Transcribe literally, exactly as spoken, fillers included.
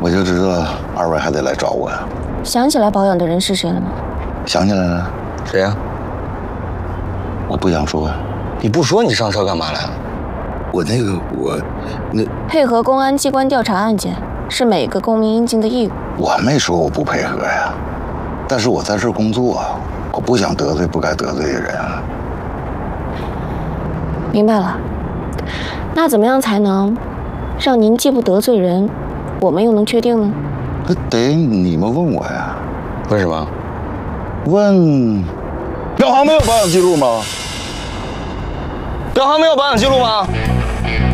我就知道二位还得来找我呀。 想起来保养的人是谁了吗？ 想起来了。 谁呀？ 我不想说呀。 你不说你上车干嘛来了？ 我那个我那配合公安机关调查案件是每个公民应尽的义务。 我没说我不配合呀，但是我在这儿工作，我不想得罪不该得罪的人。 明白了。那怎么样才能让您既不得罪人，我们又能确定呢？ 那得你们问我呀。 问什么？ 问表行没有保养记录吗？ 表行没有保养记录吗？